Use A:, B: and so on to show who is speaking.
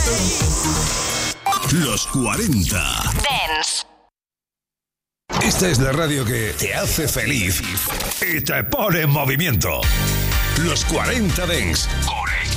A: Los 40
B: Dance.
A: Esta es la radio que te hace feliz y te pone en movimiento. Los 40 Dance con